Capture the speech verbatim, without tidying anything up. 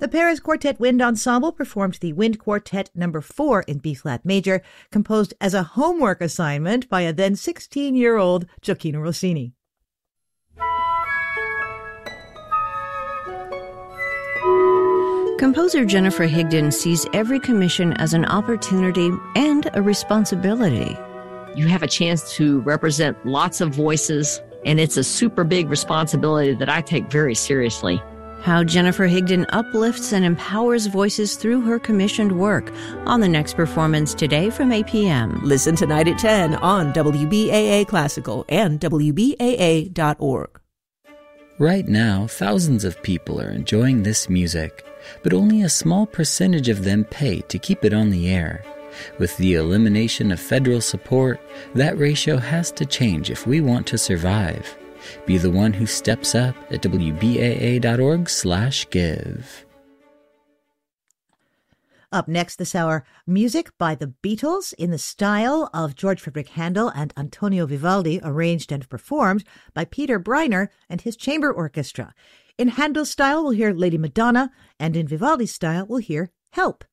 The Paris Quartet Wind Ensemble performed the Wind Quartet number four in B-flat major, composed as a homework assignment by a then sixteen-year-old Gioacchino Rossini. Composer Jennifer Higdon sees every commission as an opportunity and a responsibility. You have a chance to represent lots of voices, and it's a super big responsibility that I take very seriously. How Jennifer Higdon uplifts and empowers voices through her commissioned work on the next performance today from eight p.m. Listen tonight at ten on W B A A Classical and W B A A dot org. Right now, thousands of people are enjoying this music, but only a small percentage of them pay to keep it on the air. With the elimination of federal support, that ratio has to change if we want to survive. Be the one who steps up at W B A A dot org slash give. Up next this hour, music by the Beatles in the style of George Frederick Handel and Antonio Vivaldi, arranged and performed by Peter Breiner and his chamber orchestra. In Handel's style, we'll hear Lady Madonna, and in Vivaldi's style, we'll hear Help.